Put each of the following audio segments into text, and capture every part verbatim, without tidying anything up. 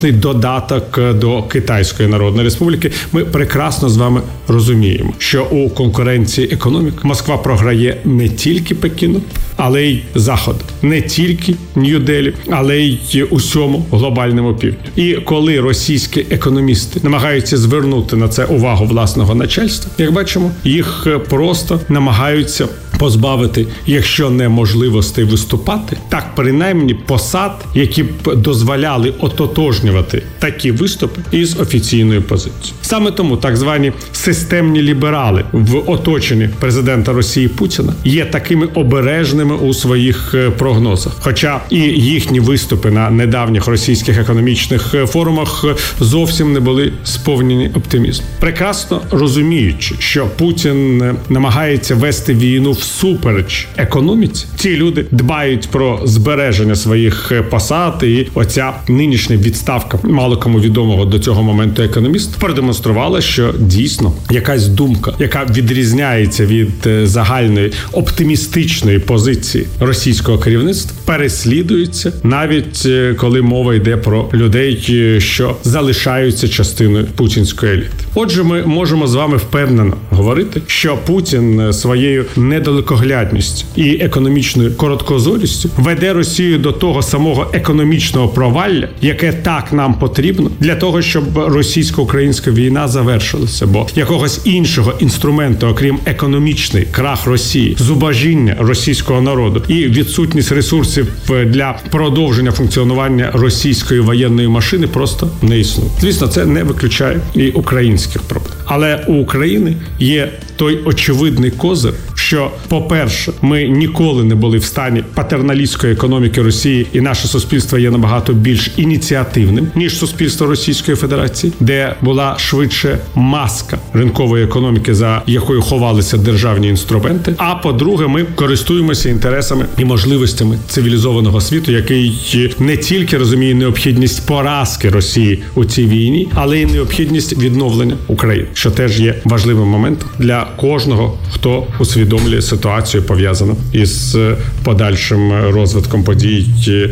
додаток до Китайської Народної Республіки. Ми прекрасно з вами розуміємо, що у конкуренції економік Москва програє не тільки Пекіну, але й Заходу, не тільки Нью-Делі, але й усьому глобальному півдню. І коли російські економісти намагаються звернути на це увагу власного начальства, як бачимо, їх просто намагаються позбавити, якщо не можливостей виступати, так принаймні посад, які б дозволяли ототожнювати такі виступи із офіційною позицією. Саме тому так звані системні ліберали в оточенні президента Росії Путіна є такими обережними у своїх прогнозах. Хоча і їхні виступи на недавніх російських економічних форумах зовсім не були сповнені оптимізму. Прекрасно розуміючи, що Путін намагається вести війну всупереч економіці, ці люди дбають про збереження своїх посад, і оця нинішня відставка мало кому відомого до цього моменту економіста продемонструвала, що дійсно якась думка, яка відрізняється від загальної оптимістичної позиції російського керівництва, переслідується, навіть коли мова йде про людей, що залишаються частиною путінської еліти. Отже, ми можемо з вами впевнено говорити, що Путін своєю недалекоглядністю і економічною короткозорістю веде Росію до того самого економічного провалля, яке так нам потрібно для того, щоб російсько-українська війна завершилася. Бо якогось іншого інструменту, окрім економічний крах Росії, зубожіння російського народу і відсутність ресурсів для продовження функціонування російської воєнної машини просто не існує. Звісно, це не виключає і українських проблем. Але у України є той очевидний козир, що, по-перше, ми ніколи не були в стані патерналістської економіки Росії, і наше суспільство є набагато більш ініціативним, ніж суспільство Російської Федерації, де була швидше маска ринкової економіки, за якою ховалися державні інструменти. А по-друге, ми користуємося інтересами і можливостями цивілізованого світу, який не тільки розуміє необхідність поразки Росії у цій війні, але й необхідність відновлення України, що теж є важливим моментом для кожного, хто усвідомлює ситуацію, пов'язану із подальшим розвитком подій,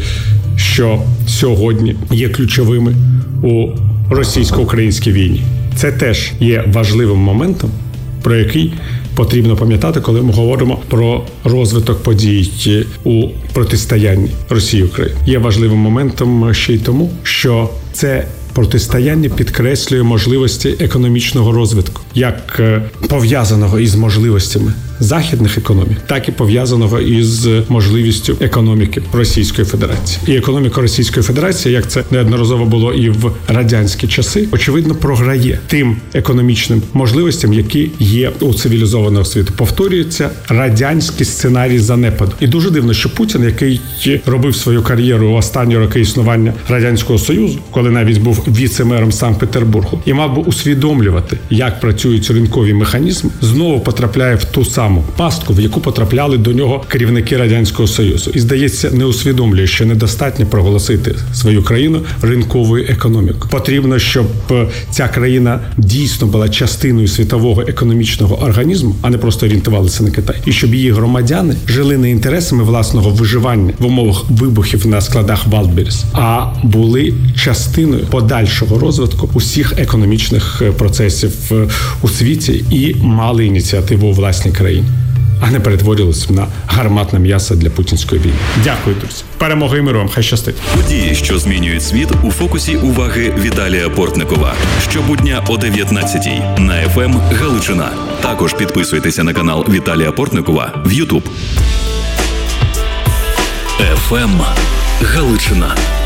що сьогодні є ключовими у російсько-українській війні. Це теж є важливим моментом, про який потрібно пам'ятати, коли ми говоримо про розвиток подій у протистоянні Росії і України. Є важливим моментом ще й тому, що це протистояння підкреслює можливості економічного розвитку, як пов'язаного із можливостями західних економік, так і пов'язаного із можливістю економіки Російської Федерації. І економіка Російської Федерації, як це неодноразово було і в радянські часи, очевидно програє тим економічним можливостям, які є у цивілізованого світу. Повторюється радянський сценарій занепаду. І дуже дивно, що Путін, який робив свою кар'єру у останні роки існування Радянського Союзу, коли навіть був віце-мером Санкт-Петербургу, і мав би усвідомлювати, як працюють ринкові механізми, знову потрапляє в ту саму пастку, в яку потрапляли до нього керівники Радянського Союзу. І, здається, не усвідомлює, що недостатньо проголосити свою країну ринковою економікою. Потрібно, щоб ця країна дійсно була частиною світового економічного організму, а не просто орієнтувалися на Китай. І щоб її громадяни жили не інтересами власного виживання в умовах вибухів на складах Валдберріс, а були частиною подальшого розвитку усіх економічних процесів у світі і мали ініціативу у власній країні, а не перетворювалися на гарматне м'ясо для путінської війни. Дякую, друзі. Перемоги і миру вам. Хай щастить. Події, що змінюють світ, у фокусі уваги Віталія Портникова. Щобудня о дев'ятнадцятій на еф ем Галичина. Також підписуйтеся на канал Віталія Портникова в Ютуб. еф ем Галичина.